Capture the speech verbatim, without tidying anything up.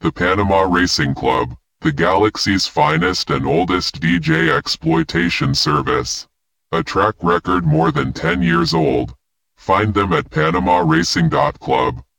to Panama Racing Club, the galaxy's finest and oldest D J exploitation service. A track record more than ten years old. Find them at panama racing dot club.